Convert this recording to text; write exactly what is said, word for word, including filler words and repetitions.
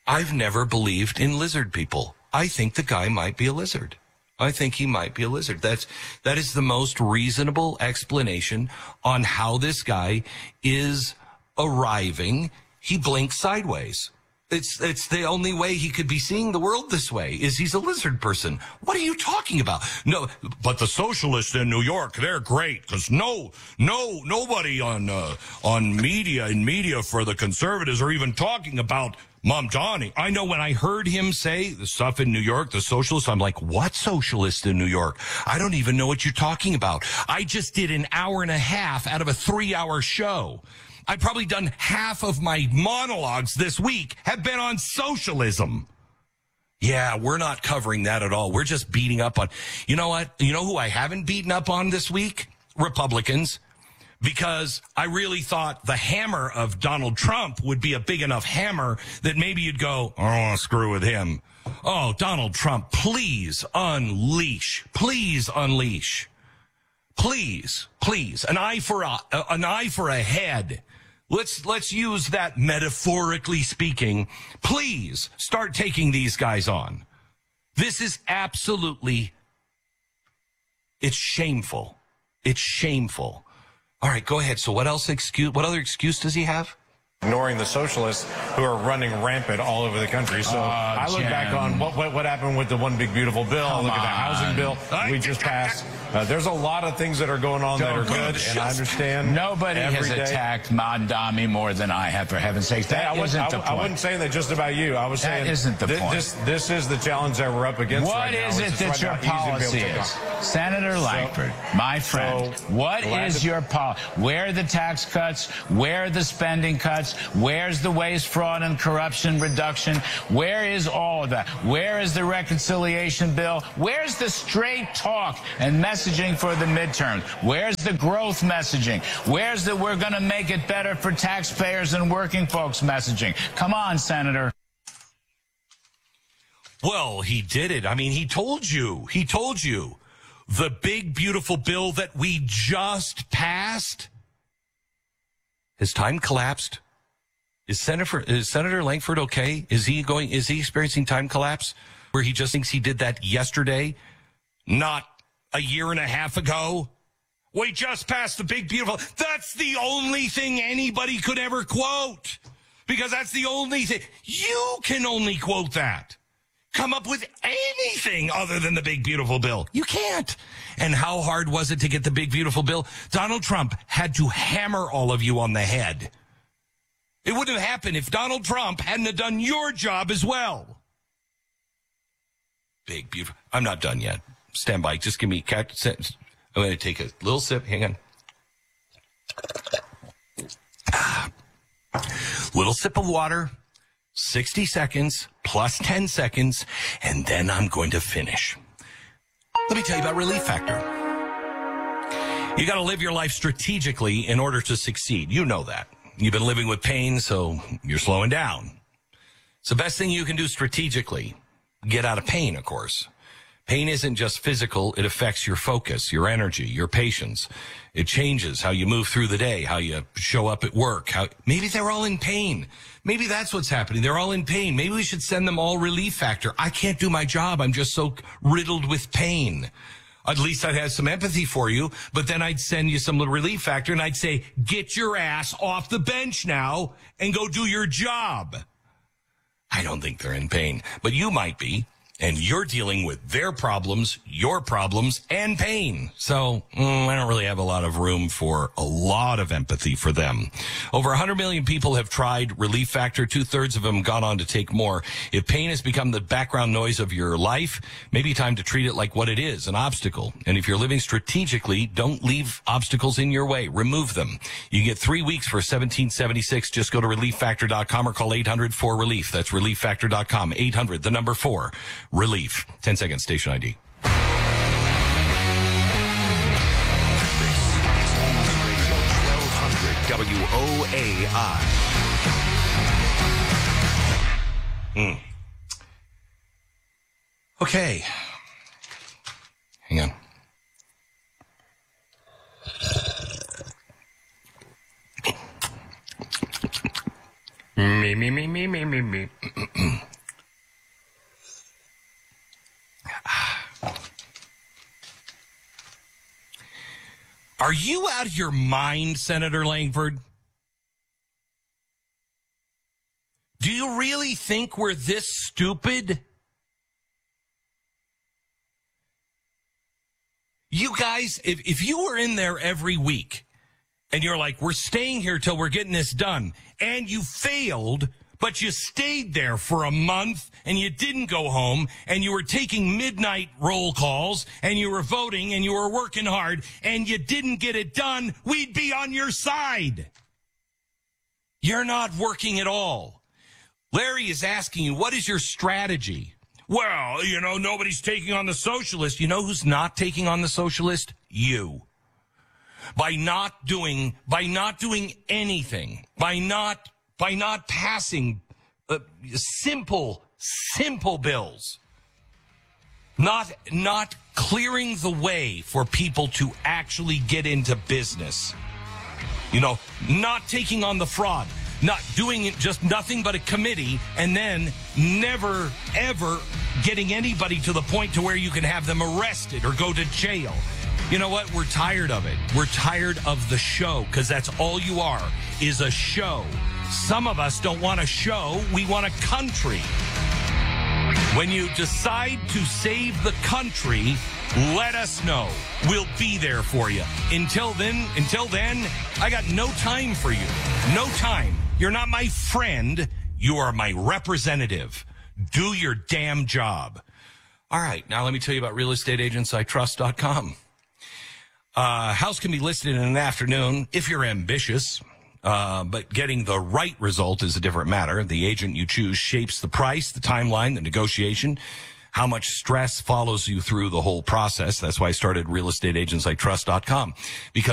I've never believed in lizard people. I think the guy might be a lizard. I think he might be a lizard. That's, that is the most reasonable explanation on how this guy is arriving. He blinks sideways. It's, it's the only way he could be seeing the world this way, is he's a lizard person. What are you talking about? No, but the socialists in New York, they're great, because no, no, nobody on, uh, on media, in media for the conservatives are even talking about Mamdani. I know when I heard him say the stuff in New York, the socialists, I'm like, what socialist in New York? I don't even know what you're talking about. I just did an hour and a half out of a three-hour show. I've probably done half of my monologues this week have been on socialism. Yeah, we're not covering that at all. We're just beating up on, you know what? You know who I haven't beaten up on this week? Republicans. Because I really thought the hammer of Donald Trump would be a big enough hammer that maybe you'd go, I don't want to screw with him. Oh, Donald Trump, please unleash. Please unleash. Please, please. An eye for a, an eye for a head. Let's, let's use that metaphorically speaking. Please start taking these guys on. This is absolutely, it's shameful. It's shameful. All right, go ahead. So what else excuse, what other excuse does he have? Ignoring the socialists who are running rampant all over the country. So uh, I look Jim. back on what, what what happened with the One Big Beautiful Bill. Come look on. at the housing bill we just passed. Uh, there's a lot of things that are going on Don't that are good, and I understand. Nobody has day. attacked Mamdani more than I have, for heaven's sake. That I isn't I, the point. I wasn't saying that just about you. I was that saying isn't the th- point. This, this is the challenge that we're up against what right now. What is it that right your policy is? Senator Lankford, so, my friend, so what is your policy? Where are the tax cuts? Where are the spending cuts? Where's the waste, fraud, and corruption reduction? Where is all of that? Where is the reconciliation bill? Where's the straight talk and messaging for the midterms? Where's the growth messaging? Where's the we're going to make it better for taxpayers and working folks messaging? Come on, Senator. Well, he did it. I mean, he told you. He told you. The big, beautiful bill that we just passed. Has time collapsed? Is Senator, is Senator Lankford okay? Is he going, is he experiencing time collapse where he just thinks he did that yesterday? Not a year and a half ago? We just passed the big, beautiful. That's the only thing anybody could ever quote. Because that's the only thing. You can only quote that. Come up with anything other than the big, beautiful bill. You can't. And how hard was it to get the big, beautiful bill? Donald Trump had to hammer all of you on the head. It wouldn't have happened if Donald Trump hadn't have done your job as well. Big, beautiful. I'm not done yet. Stand by. Just give me a sentence. I'm going to take a little sip. Hang on. Ah. Little sip of water. sixty seconds plus ten seconds. And then I'm going to finish. Let me tell you about Relief Factor. You got to live your life strategically in order to succeed. You know that. You've been living with pain, so you're slowing down. It's the best thing you can do strategically. Get out of pain, of course. Pain isn't just physical. It affects your focus, your energy, your patience. It changes how you move through the day, how you show up at work. How maybe they're all in pain. Maybe that's what's happening. They're all in pain. Maybe we should send them all Relief Factor. I can't do my job. I'm just so riddled with pain. At least I'd have some empathy for you, but then I'd send you some little Relief Factor and I'd say, get your ass off the bench now and go do your job. I don't think they're in pain, but you might be. And you're dealing with their problems, your problems, and pain. So mm, I don't really have a lot of room for a lot of empathy for them. Over one hundred million people have tried Relief Factor. Two-thirds of them gone on to take more. If pain has become the background noise of your life, maybe time to treat it like what it is, an obstacle. And if you're living strategically, don't leave obstacles in your way. Remove them. You can get three weeks for seventeen seventy-six. Just go to relief factor dot com or call eight hundred four relief. That's relief factor dot com. eight hundred, the number four. Relief. ten seconds, station I D. twelve hundred W O A I. Mm. Okay. Hang on. Mm. Me, me, me, me, me, me, me. Are you out of your mind, Senator Langford? Do you really think we're this stupid? You guys, if, if you were in there every week and you're like, we're staying here till we're getting this done, and you failed, but you stayed there for a month and you didn't go home and you were taking midnight roll calls and you were voting and you were working hard and you didn't get it done, we'd be on your side. You're not working at all. Larry is asking you, what is your strategy? Well, you know, nobody's taking on the socialist. You know who's not taking on the socialist? You. By not doing, by not doing anything, by not, by not passing uh, simple, simple bills, not, not clearing the way for people to actually get into business. You know, not taking on the fraud. Not doing it, just nothing but a committee, and then never, ever getting anybody to the point to where you can have them arrested or go to jail. You know what? We're tired of it. We're tired of the show, because that's all you are, is a show. Some of us don't want a show. We want a country. When you decide to save the country, let us know. We'll be there for you. Until then, until then, I got no time for you. No time. You're not my friend. You are my representative. Do your damn job. All right. Now let me tell you about real estate agents I trust dot com. Uh, house can be listed in an afternoon if you're ambitious. Uh, but getting the right result is a different matter. The agent you choose shapes the price, the timeline, the negotiation, how much stress follows you through the whole process. That's why I started real estate agents I trust dot com, because